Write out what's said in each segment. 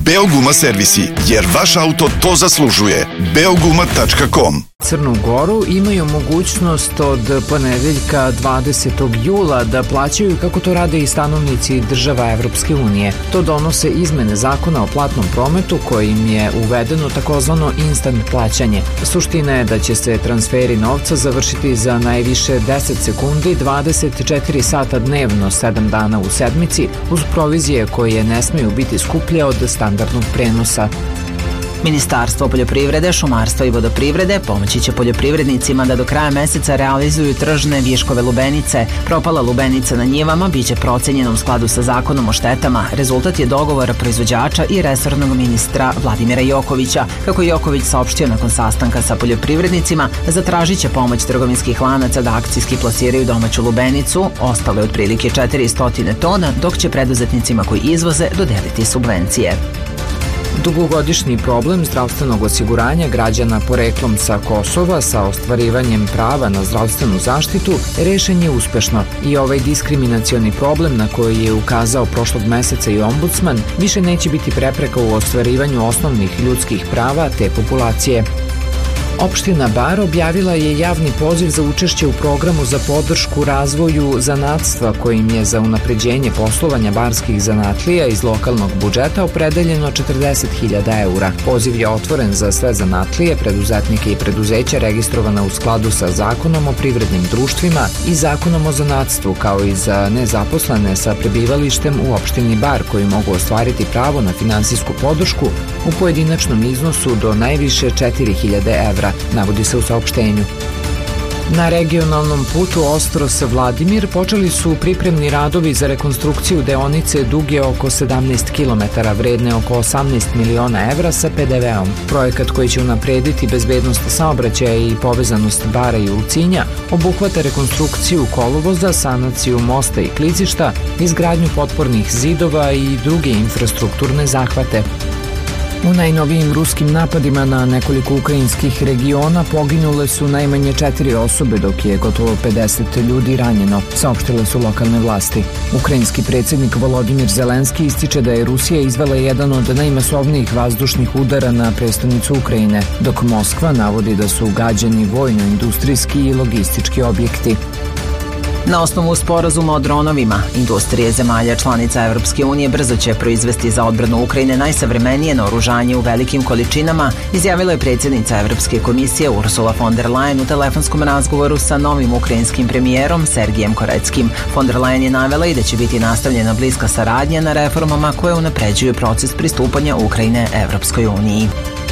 Beoguma servisi, jer vaš auto to zaslužuje. Beoguma.com. Crnu Goru imaju mogućnost od ponedeljka 20. jula da plaćaju kako to rade i stanovnici država Evropske unije. To donose izmene zakona o platnom prometu kojim je uvedeno takozvano instant plaćanje. Suština je da će se transferi novca završiti za najviše 10 sekundi, 24 sata dnevno, 7 dana u sedmici, uz provizije koje ne smeju biti skuplje od standardnog prenosa. Ministarstvo poljoprivrede, šumarstva i vodoprivrede pomoći će poljoprivrednicima da do kraja meseca realizuju tržne viškove lubenice. Propala lubenica na njivama biće procenjena u skladu sa zakonom o štetama. Rezultat je dogovora proizvođača i resornog ministra Vladimira Jokovića. Kako je Joković saopštio nakon sastanka sa poljoprivrednicima, zatražit će pomoć trgovinskih lanaca da akcijski plasiraju domaću lubenicu, ostale otprilike 400 tona, dok će preduzetnicima koji izvoze dodeliti subvencije. Dugogodišnji problem zdravstvenog osiguranja građana poreklom sa Kosova sa ostvarivanjem prava na zdravstvenu zaštitu rešen je uspešno i ovaj diskriminacioni problem na koji je ukazao prošlog meseca i ombudsman više neće biti prepreka u ostvarivanju osnovnih ljudskih prava te populacije. Opština Bar objavila je javni poziv za učešće u programu za podršku razvoju zanatstva kojim je za unapređenje poslovanja barskih zanatlija iz lokalnog budžeta opredeljeno 40.000 eura. Poziv je otvoren za sve zanatlije, preduzetnike i preduzeća registrovana u skladu sa Zakonom o privrednim društvima i Zakonom o zanatstvu, kao i za nezaposlene sa prebivalištem u opštini Bar koji mogu ostvariti pravo na finansijsku podršku u pojedinačnom iznosu do najviše 4.000 evra, navodi se u saopštenju. Na regionalnom putu Ostros-Vladimir počeli su pripremni radovi za rekonstrukciju deonice duge oko 17 km, vredne oko 18 miliona evra sa PDV-om. Projekat koji će unaprediti bezbednost saobraćaja i povezanost Bara i Ulcinja obuhvata rekonstrukciju kolovoza, sanaciju mosta i klizišta, izgradnju potpornih zidova i druge infrastrukturne zahvate. U najnovijim ruskim napadima na nekoliko ukrajinskih regiona poginule su najmanje 4 osobe, dok je gotovo 50 ljudi ranjeno, saopštile su lokalne vlasti. Ukrajinski predsjednik Volodimir Zelenski ističe da je Rusija izvela jedan od najmasovnijih vazdušnih udara na prestonicu Ukrajine, dok Moskva navodi da su gađani vojno-industrijski i logistički objekti. Na osnovu sporazuma o dronovima, industrije zemalja članica Evropske unije brzo će proizvesti za odbranu Ukrajine najsavremenije naoružanje u velikim količinama, izjavila je predsjednica Evropske komisije Ursula von der Leyen u telefonskom razgovoru sa novim ukrajinskim premijerom Sergijem Koreckim. Von der Leyen je navela i da će biti nastavljena bliska saradnja na reformama koje unapređuju proces pristupanja Ukrajine Evropskoj uniji.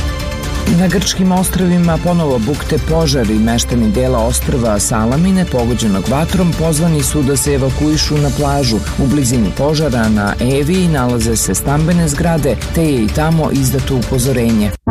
Na grčkim ostrvima ponovo bukte požar i meštani dela ostrva Salamine pogođenog vatrom pozvani su da se evakuišu na plažu. U blizini požara na Eviji nalaze se stambene zgrade, te je i tamo izdato upozorenje.